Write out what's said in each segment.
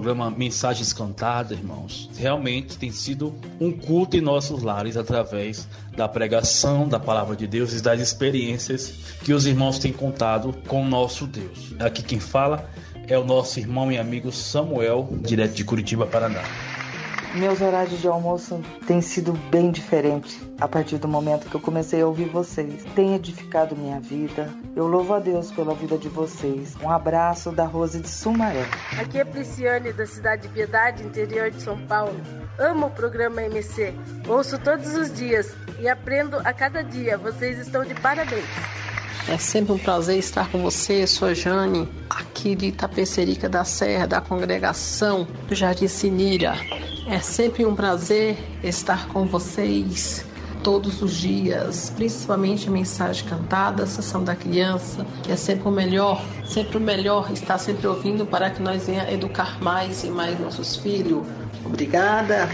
programa Mensagens Cantadas, irmãos, realmente tem sido um culto em nossos lares através da pregação da palavra de Deus e das experiências que os irmãos têm contado com o nosso Deus. Aqui quem fala é o nosso irmão e amigo Samuel, direto de Curitiba, Paraná. Meus horários de almoço têm sido bem diferentes a partir do momento que eu comecei a ouvir vocês. Tem edificado minha vida. Eu louvo a Deus pela vida de vocês. Um abraço da Rose de Sumaré. Aqui é Prisciane, da cidade de Piedade, interior de São Paulo. Amo o programa MC. Ouço todos os dias e aprendo a cada dia. Vocês estão de parabéns. É sempre um prazer estar com você, sou a Jane, aqui de Itapecerica da Serra, da congregação do Jardim Sinira. É sempre um prazer estar com vocês todos os dias, principalmente a mensagem cantada, a sessão da criança, que é sempre o melhor estar sempre ouvindo para que nós venhamos educar mais e mais nossos filhos. Obrigada!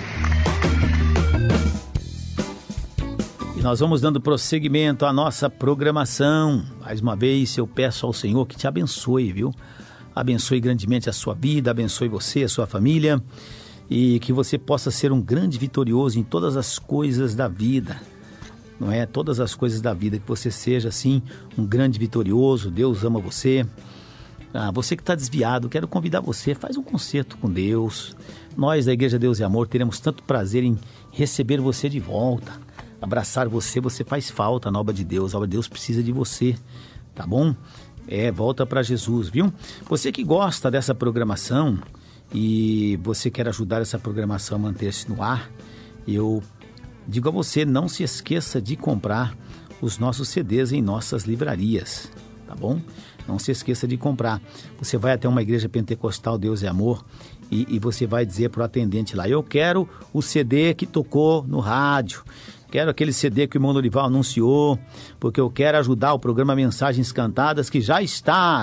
E nós vamos dando prosseguimento à nossa programação. Mais uma vez eu peço ao Senhor que te abençoe, viu? Abençoe grandemente a sua vida, abençoe você, a sua família, e que você possa ser um grande vitorioso em todas as coisas da vida, não é? Todas as coisas da vida, que você seja assim um grande vitorioso. Deus ama você. Você que está desviado, quero convidar você, faz um concerto com Deus. Nós da Igreja Deus e Amor teremos tanto prazer em receber você de volta, abraçar você. Você faz falta na obra de Deus, a obra de Deus precisa de você, tá bom? Volta para Jesus, viu? Você que gosta dessa programação e você quer ajudar essa programação a manter-se no ar, eu digo a você, não se esqueça de comprar os nossos CDs em nossas livrarias, tá bom? Não se esqueça de comprar. Você vai até uma igreja pentecostal Deus é Amor e você vai dizer para o atendente lá: eu quero o CD que tocou no rádio, quero aquele CD que o irmão Dorival anunciou, porque eu quero ajudar o programa Mensagens Cantadas, que já está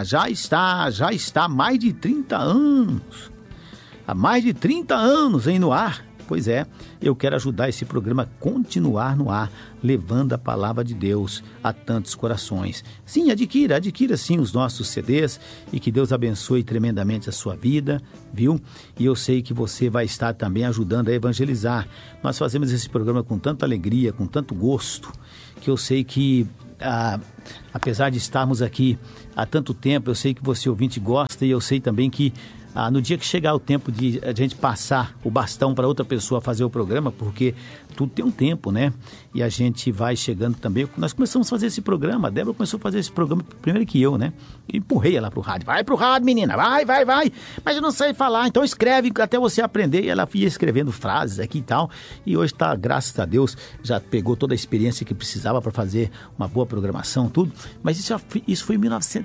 há mais de 30 anos. Há mais de 30 anos no ar. Pois é, eu quero ajudar esse programa a continuar no ar, levando a palavra de Deus a tantos corações. Sim, adquira sim os nossos CDs, e que Deus abençoe tremendamente a sua vida, viu? E eu sei que você vai estar também ajudando a evangelizar. Nós fazemos esse programa com tanta alegria, com tanto gosto, que eu sei que, apesar de estarmos aqui há tanto tempo, eu sei que você ouvinte gosta, e eu sei também que no dia que chegar o tempo de a gente passar o bastão para outra pessoa fazer o programa, porque tudo tem um tempo, né? E a gente vai chegando também. Nós começamos a fazer esse programa, a Débora começou a fazer esse programa primeiro que eu, né? Eu empurrei ela pro rádio. Vai pro rádio, menina, vai. Mas eu não sei falar, então escreve até você aprender. E ela ia escrevendo frases aqui e tal. E hoje tá, graças a Deus, já pegou toda a experiência que precisava para fazer uma boa programação, tudo. Mas isso foi em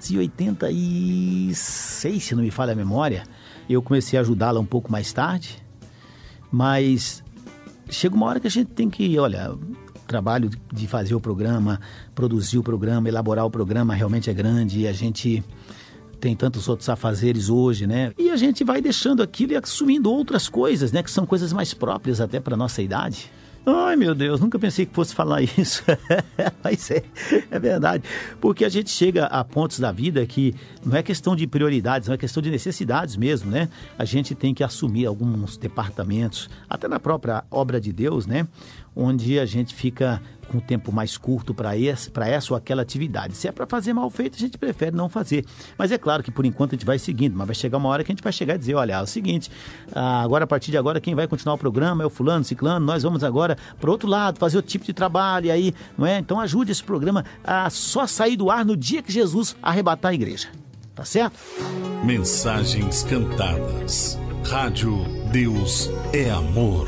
1986, se não me falha a memória. Eu comecei a ajudá-la um pouco mais tarde, mas chega uma hora que a gente tem que, o trabalho de fazer o programa, produzir o programa, elaborar o programa realmente é grande, e a gente tem tantos outros afazeres hoje, né? E a gente vai deixando aquilo e assumindo outras coisas, né? Que são coisas mais próprias até para a nossa idade. Ai, meu Deus, nunca pensei que fosse falar isso, mas é verdade, porque a gente chega a pontos da vida que não é questão de prioridades, não é questão de necessidades mesmo, né? A gente tem que assumir alguns departamentos, até na própria obra de Deus, né? Onde a gente fica com um tempo mais curto para essa ou aquela atividade. Se é para fazer mal feito, a gente prefere não fazer. Mas é claro que por enquanto a gente vai seguindo, mas vai chegar uma hora que a gente vai chegar e dizer, olha, é o seguinte, agora a partir de agora quem vai continuar o programa é o fulano, ciclano, nós vamos agora para o outro lado, fazer outro tipo de trabalho, e aí, não é? Então ajude esse programa a só sair do ar no dia que Jesus arrebatar a igreja. Tá certo? Mensagens Cantadas. Rádio Deus é Amor.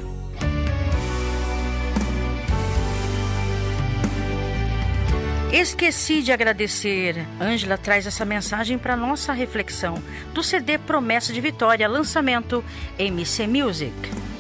Esqueci de agradecer. Ângela traz essa mensagem para nossa reflexão do CD Promessa de Vitória, lançamento MC Music.